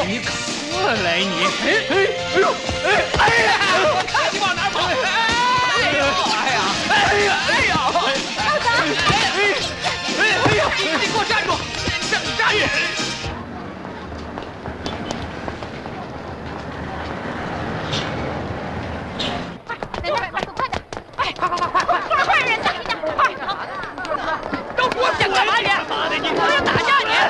你可过来你！ 哎呦！哎呀！我看你往哪跑！哎呦！哎呀！哎呀！哎呀！ 老大！ 哎呀！你给我站住！站住！ 快点！哎，快！坏人呢！快！ 都给我想干嘛你？ 妈的你！ 我要打架你！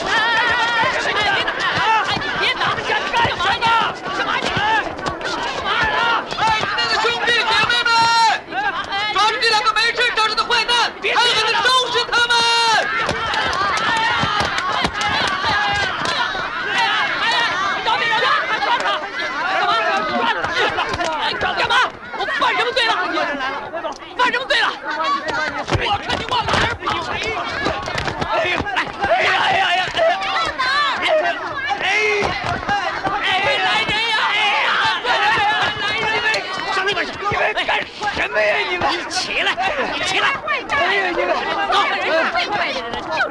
别打！想干什么呢？干嘛你？干嘛呢？哎，那个兄弟姐妹们，抓住这两个没事找事的坏蛋，狠狠地收拾他们！找别人还抓他？干嘛？我犯什么罪了？犯什么罪了？我看你往哪儿跑！哎呀！哎呀！哎呀！来人呀！哎呀！来人！上那边去！你们干什么呀？你们！你起来！你起来！哎呀！你们走！ 最坏的人就是。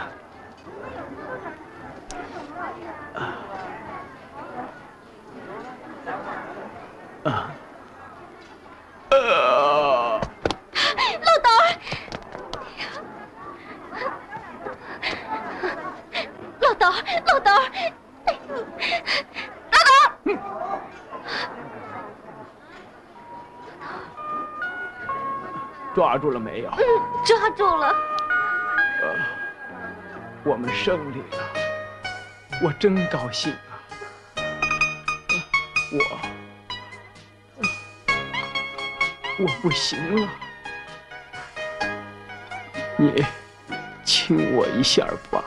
老头儿，老头儿，老头儿，老头儿！ 抓住了没有？ 抓住了。 我们胜利了，我真高兴啊！我不行了，你亲我一下吧，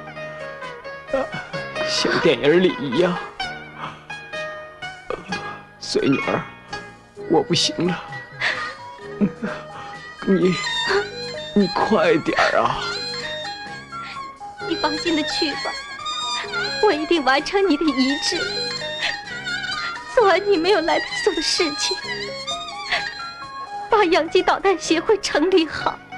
像电影里一样。随女儿，我不行了，你快点啊！ 你放心的去吧，我一定完成你的遗志，做完你没有来得及做的事情，把洋基导弹协会成立好。